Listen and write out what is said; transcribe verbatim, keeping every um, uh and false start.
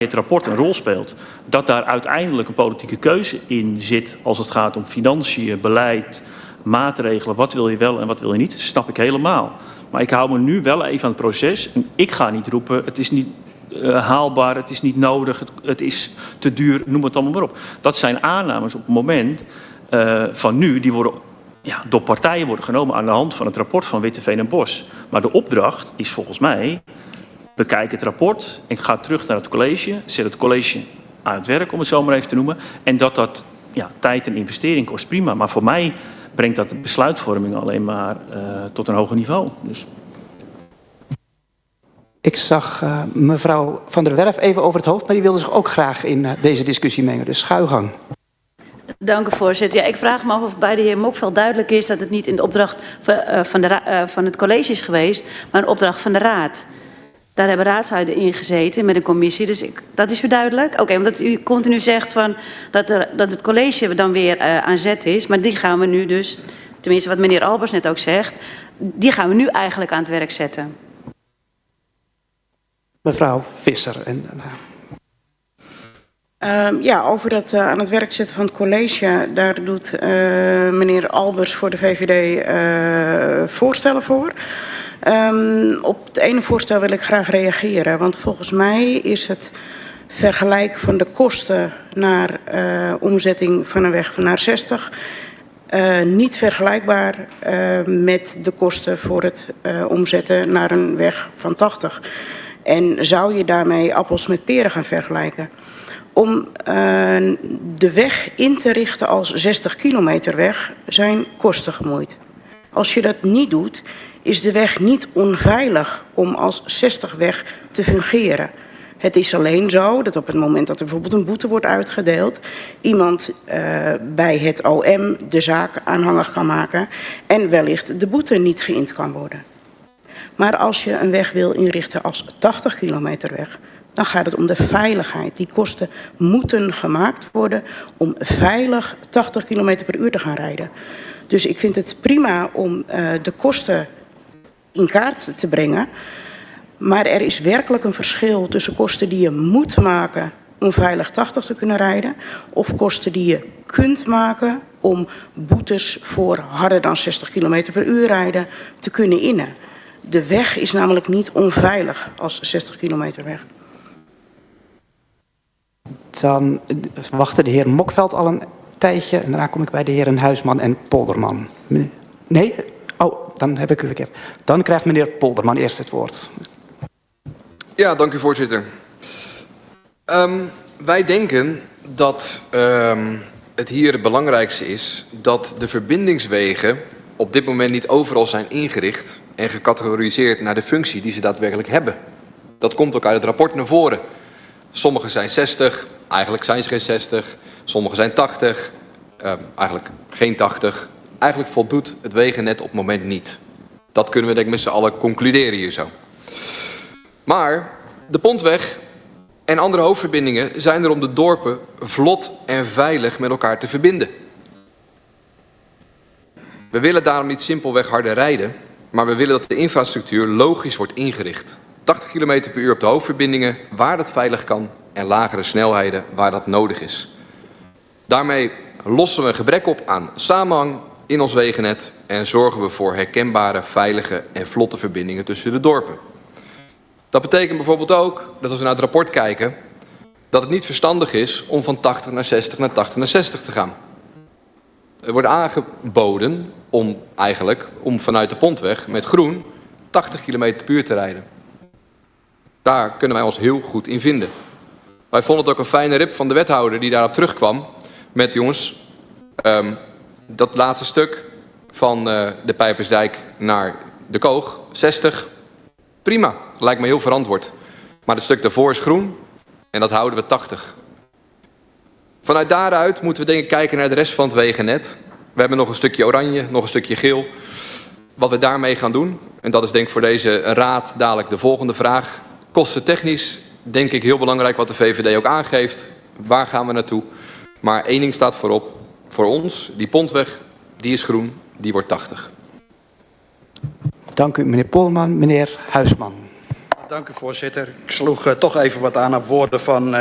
het rapport een rol speelt. Dat daar uiteindelijk een politieke keuze in zit als het gaat om financiën, beleid, maatregelen. Wat wil je wel en wat wil je niet, snap ik helemaal. Maar ik hou me nu wel even aan het proces. En ik ga niet roepen, het is niet uh, haalbaar, het is niet nodig, het, het is te duur, noem het allemaal maar op. Dat zijn aannames op het moment uh, van nu, die worden ja, door partijen worden genomen aan de hand van het rapport van Witteveen en Bos. Maar de opdracht is volgens mij, bekijk het rapport en ga terug naar het college, zet het college aan het werk, om het zo maar even te noemen. En dat dat ja, tijd en investering kost, prima. Maar voor mij brengt dat de besluitvorming alleen maar uh, tot een hoger niveau. Dus. Ik zag uh, mevrouw Van der Werf even over het hoofd, maar die wilde zich ook graag in uh, deze discussie mengen. Dus schuilgang. Dank u, voorzitter. Ja, ik vraag me af of bij de heer Mokveld duidelijk is dat het niet in de opdracht van, uh, van, de, uh, van het college is geweest, maar een opdracht van de raad. Daar hebben raadsleden in gezeten met een commissie. Dus ik, dat is u duidelijk? Oké, okay, omdat u continu zegt van dat, er, dat het college dan weer uh, aan zet is. Maar die gaan we nu dus, tenminste wat meneer Albers net ook zegt, die gaan we nu eigenlijk aan het werk zetten. Mevrouw Visser. En, uh... Uh, ja, over dat uh, aan het werk zetten van het college, daar doet uh, meneer Albers voor de V V D uh, voorstellen voor. Um, op het ene voorstel wil ik graag reageren, want volgens mij is het vergelijken van de kosten naar uh, omzetting van een weg van naar zestig uh, niet vergelijkbaar uh, met de kosten voor het uh, omzetten naar een weg van tachtig. En zou je daarmee appels met peren gaan vergelijken? Om uh, de weg in te richten als zestig kilometer weg zijn kosten gemoeid. Als je dat niet doet, is de weg niet onveilig om als zestig weg te fungeren. Het is alleen zo dat op het moment dat er bijvoorbeeld een boete wordt uitgedeeld, iemand uh, bij het O M de zaak aanhangig kan maken en wellicht de boete niet geïnd kan worden. Maar als je een weg wil inrichten als tachtig kilometer weg, dan gaat het om de veiligheid. Die kosten moeten gemaakt worden om veilig tachtig kilometer per uur te gaan rijden. Dus ik vind het prima om uh, de kosten in kaart te brengen. Maar er is werkelijk een verschil tussen kosten die je moet maken om veilig tachtig te kunnen rijden, of kosten die je kunt maken om boetes voor harder dan zestig kilometer per uur rijden te kunnen innen. De weg is namelijk niet onveilig als zestig kilometer weg. Dan wachtte de heer Mokveld al een tijdje. En daarna kom ik bij de heren Huisman en Polderman. Nee? Oh, dan heb ik u verkeerd. Dan krijgt meneer Polderman eerst het woord. Ja, dank u voorzitter. Um, wij denken dat um, het hier het belangrijkste is dat de verbindingswegen op dit moment niet overal zijn ingericht en gecategoriseerd naar de functie die ze daadwerkelijk hebben. Dat komt ook uit het rapport naar voren. Sommige zijn zestig, eigenlijk zijn ze geen zestig. Sommige zijn tachtig, uh, eigenlijk geen tachtig. Eigenlijk voldoet het wegennet op het moment niet. Dat kunnen we denk ik met z'n allen concluderen hier zo. Maar de Pontweg en andere hoofdverbindingen zijn er om de dorpen vlot en veilig met elkaar te verbinden. We willen daarom niet simpelweg harder rijden, maar we willen dat de infrastructuur logisch wordt ingericht. tachtig kilometer per uur op de hoofdverbindingen waar dat veilig kan en lagere snelheden waar dat nodig is. Daarmee lossen we een gebrek op aan samenhang in ons wegennet en zorgen we voor herkenbare, veilige en vlotte verbindingen tussen de dorpen. Dat betekent bijvoorbeeld ook dat als we naar het rapport kijken, dat het niet verstandig is om van tachtig naar zestig naar tachtig naar zestig te gaan. Er wordt aangeboden om eigenlijk om vanuit de Pontweg met groen tachtig kilometer per uur te rijden. Daar kunnen wij ons heel goed in vinden. Wij vonden het ook een fijne rip van de wethouder die daarop terugkwam met jongens, um, dat laatste stuk van uh, de Pijpersdijk naar de Koog, zestig, prima, lijkt me heel verantwoord. Maar het stuk daarvoor is groen en dat houden we tachtig. Vanuit daaruit moeten we denk ik kijken naar de rest van het wegennet. We hebben nog een stukje oranje, nog een stukje geel. Wat we daarmee gaan doen, en dat is denk ik voor deze raad dadelijk de volgende vraag. Kostentechnisch denk ik heel belangrijk wat de V V D ook aangeeft. Waar gaan we naartoe? Maar één ding staat voorop. Voor ons, die Pontweg, die is groen, die wordt tachtig. Dank u meneer Polderman. Meneer Huisman. dank u voorzitter. Ik sloeg uh, toch even wat aan op woorden van... Uh,